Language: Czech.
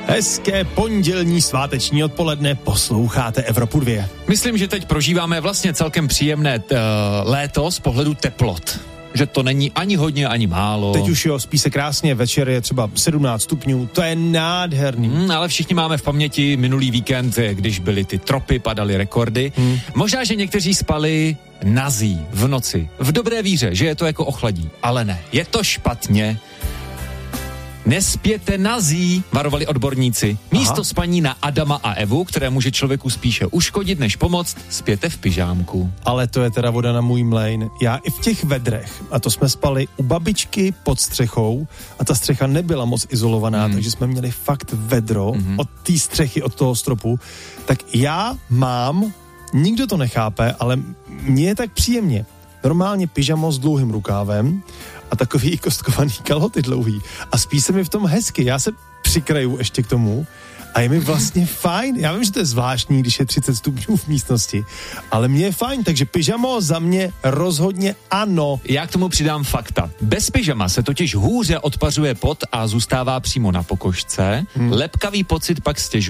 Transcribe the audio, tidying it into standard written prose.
Hezké pondělní sváteční odpoledne, posloucháte Evropu 2. Myslím, že teď prožíváme vlastně celkem příjemné léto z pohledu teplot. Že to není ani hodně, ani málo. Teď už jo, spí se krásně, večer je třeba 17 stupňů, to je nádherný. Ale všichni máme v paměti minulý víkend, když byly ty tropy, padaly rekordy. Možná, že někteří spali nazí v noci, v dobré víře, že je to jako ochladí, ale ne, je to špatně. Nespěte nazí, varovali odborníci. Místo spaní na Adama a Evu, které může člověku spíše uškodit než pomoct, spěte v pyžámku. Ale to je teda voda na můj mlejn. Já i v těch vedrech, a to jsme spali u babičky pod střechou a ta střecha nebyla moc izolovaná, takže jsme měli fakt vedro od té střechy, od toho stropu. Tak já mám, nikdo to nechápe, ale mně je tak příjemně. Normálně pyžamo s dlouhým rukávem a takový kostkovaný kalhoty dlouhý. A spí se mi v tom hezky. Já se přikraju ještě k tomu a je mi vlastně fajn. Já vím, že to je zvláštní, když je 30 stupňů v místnosti, ale mně je fajn, takže pyžamo za mě rozhodně ano. Já k tomu přidám fakta. Bez pyžama se totiž hůře odpařuje pot a zůstává přímo na pokožce. Lepkavý pocit pak stěžuje